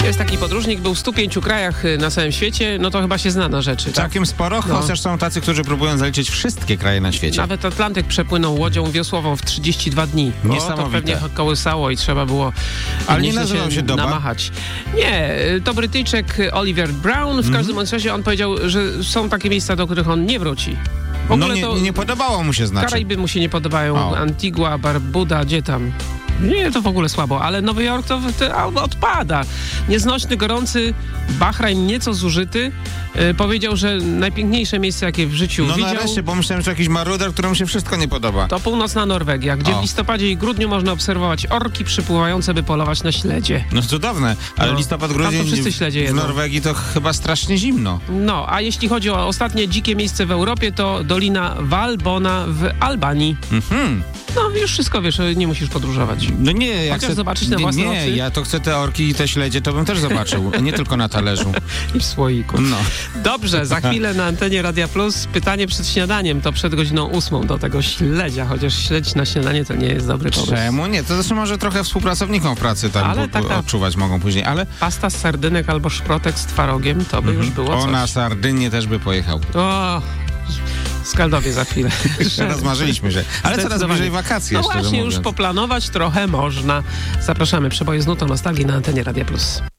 Jest taki podróżnik, był w 105 krajach na całym świecie, no to chyba się zna na rzeczy. Tak? Całkiem sporo, chociaż są tacy, którzy próbują zaliczyć wszystkie kraje na świecie. Nawet Atlantyk przepłynął łodzią wiosłową w 32 dni. Niesamowite. To pewnie kołysało i trzeba było Ale nie nazywał się Doba? namachać. Nie, to Brytyjczyk Oliver Brown. W każdym razie on powiedział, że są takie miejsca, do których on nie wróci. W ogóle nie podobało mu się, znaczy. Karaiby mu się nie podobają. Antigua, Barbuda, gdzie tam? Nie, to w ogóle słabo, ale Nowy Jork to odpada. Nieznośny, gorący Bahrajn, nieco zużyty, powiedział, że najpiękniejsze miejsce, jakie w życiu widział... No nareszcie, bo myślałem, że jakiś maruder, któremu się wszystko nie podoba. To północna Norwegia, gdzie w listopadzie i grudniu można obserwować orki przypływające, by polować na śledzie. No cudowne, ale listopad, grudzień to wszyscy śledzie jedzą. w Norwegii to chyba strasznie zimno. No, a jeśli chodzi o ostatnie dzikie miejsce w Europie, to Dolina Valbona w Albanii. No, już wszystko wiesz, nie musisz podróżować. No nie, jak chcesz zobaczyć na własne oczy? Nie, ja to chcę te orki i te śledzie, to bym też zobaczył, nie tylko na talerzu. I w słoiku. No. Dobrze, za chwilę na antenie Radia Plus pytanie przed śniadaniem, to przed godziną 8 do tego śledzia, chociaż śledź na śniadanie to nie jest dobry pomysł. Czemu nie? To zresztą może trochę współpracownikom w pracy odczuwać mogą później, ale... Pasta z sardynek albo szprotek z twarogiem, to by już było coś. Na Sardynię też by pojechał. O, Skaldowie za chwilę. Rozmarzyliśmy się. Ale coraz bliżej wakacje. No właśnie, już poplanować trochę można. Zapraszamy, przeboje z nutą nostalgii na antenie Radia Plus.